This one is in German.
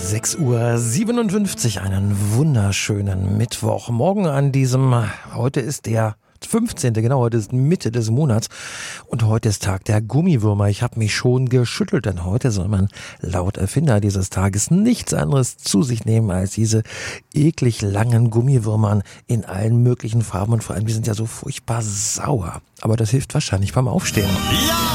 6:57 Uhr, einen wunderschönen Mittwochmorgen an heute ist der 15., genau, heute ist Mitte des Monats und heute ist Tag der Gummiwürmer. Ich habe mich schon geschüttelt, denn heute soll man laut Erfinder dieses Tages nichts anderes zu sich nehmen als diese eklig langen Gummiwürmern in allen möglichen Farben und vor allem, die sind ja so furchtbar sauer. Aber das hilft wahrscheinlich beim Aufstehen. Ja!